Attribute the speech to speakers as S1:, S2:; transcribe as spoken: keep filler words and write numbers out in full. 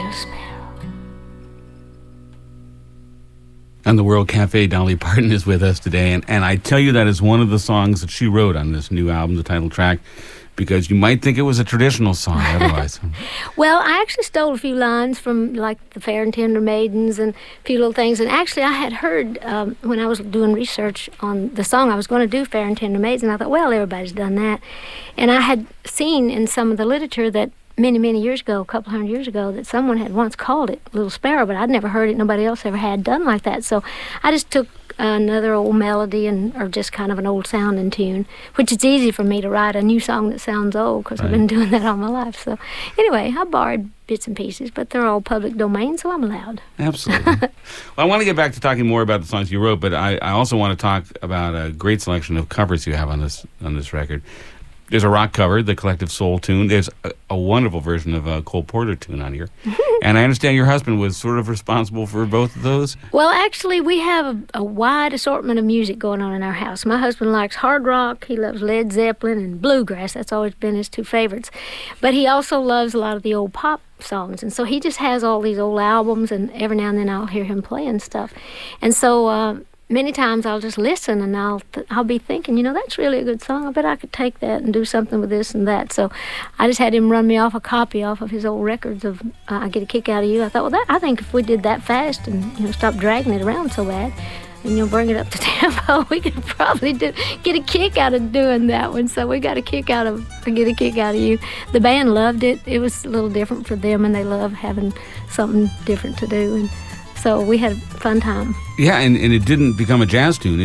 S1: little sparrow.
S2: On the World Cafe, Dolly Parton is with us today, and, and I tell you that is one of the songs that she wrote on this new album, the title track, because you might think it was a traditional song otherwise.
S1: Well, I actually stole a few lines from, like, the Fair and Tender Maidens and a few little things. And actually, I had heard, um, when I was doing research on the song, I was going to do Fair and Tender Maidens, and I thought, well, everybody's done that. And I had seen in some of the literature that many, many years ago, a couple hundred years ago, that someone had once called it Little Sparrow, but I'd never heard it. Nobody else ever had done like that. So I just took another old melody and or just kind of an old sounding tune, which it's easy for me to write a new song that sounds old because right. I've been doing that all my life. So anyway, I borrowed bits and pieces, but they're all public domain, so I'm allowed.
S2: Absolutely. Well, I want to get back to talking more about the songs you wrote, but I, I also want to talk about a great selection of covers you have on this on this record. There's a rock cover, the Collective Soul tune. There's a, a wonderful version of a Cole Porter tune on here. And I understand your husband was sort of responsible for both of those.
S1: Well, actually, we have a, a wide assortment of music going on in our house. My husband likes hard rock. He loves Led Zeppelin and bluegrass. That's always been his two favorites. But he also loves a lot of the old pop songs. And so he just has all these old albums, and every now and then I'll hear him playing stuff. And so Uh, many times I'll just listen and I'll th- I'll be thinking, you know, that's really a good song. I bet I could take that and do something with this and that. So I just had him run me off a copy off of his old records of uh, I Get a Kick Out of You. I thought, well, that I think if we did that fast and, you know, stop dragging it around so bad and, you know, bring it up to tempo, we could probably do get a kick out of doing that one. So we got a kick out of I Get a Kick Out of You. The band loved it. It was a little different for them, and they love having something different to do. And so we had a fun time.
S2: Yeah, and, and it didn't become a jazz tune.